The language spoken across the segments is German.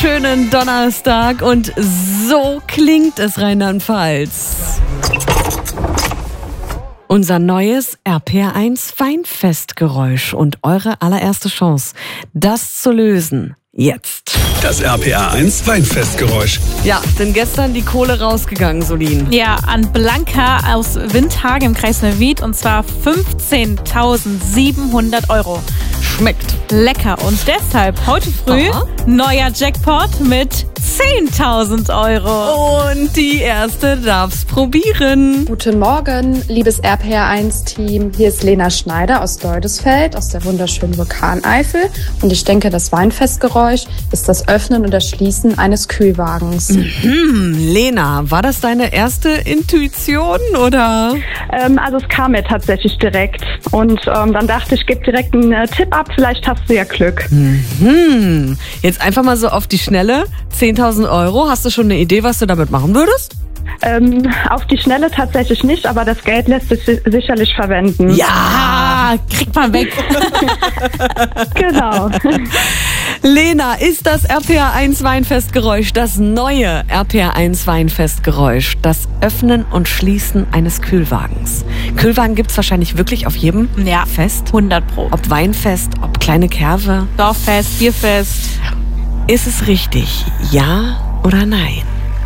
wunderschönen Donnerstag und so klingt es Rheinland-Pfalz. Unser neues RPR1 Weinfestgeräusch und eure allererste Chance, das zu lösen, jetzt. Das RPR1 Weinfestgeräusch. Ja, denn gestern die Kohle rausgegangen, Solin. Ja, an Blanca aus Windhagen im Kreis Neuwied und zwar 15.700 €. Schmeckt. Lecker. Und deshalb heute früh neuer Jackpot mit 10.000 €. Und die erste darf's probieren. Guten Morgen, liebes RPR1-Team. Hier ist Lena Schneider aus Deudesfeld, aus der wunderschönen Vulkaneifel. Und ich denke, das Weinfestgeräusch ist das Öffnen und das Schließen eines Kühlwagens. Lena, war das deine erste Intuition oder? Also es kam mir tatsächlich direkt. Und dann dachte ich, gebe direkt einen Tipp ab, vielleicht hast du ja Glück. Jetzt einfach mal so auf die Schnelle. 10.000 €. Hast du schon eine Idee, was du damit machen würdest? Auf die Schnelle tatsächlich nicht, aber das Geld lässt sich sicherlich verwenden. Ja, Kriegt man weg. Genau. Lena, ist das RPR1 Weinfestgeräusch das neue RPR1 Weinfestgeräusch? Das Öffnen und Schließen eines Kühlwagens. Kühlwagen gibt's wahrscheinlich wirklich auf jedem Ja, Fest. 100 Pro. Ob Weinfest, ob kleine Kerve. Dorffest, Bierfest. Ist es richtig? Ja oder nein?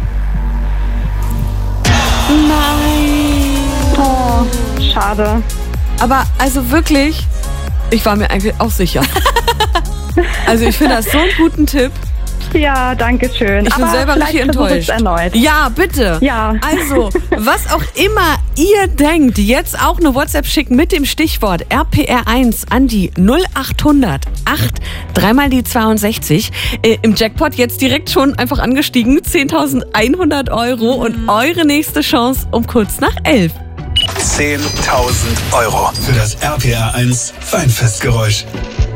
Oh, schade. Aber also wirklich, ich war mir eigentlich auch sicher. Also ich finde das so einen guten Tipp. Ja, danke schön. Ich bin aber selber richtig enttäuscht. Erneut. Ja, bitte. Ja. Also, was auch immer ihr denkt, jetzt auch eine WhatsApp schicken mit dem Stichwort RPR1 an die 0800 8 3 die 62. Im Jackpot jetzt direkt schon einfach angestiegen. 10.100 € und eure nächste Chance um kurz nach 11. 10.000 € für das RPR1 Weinfestgeräusch.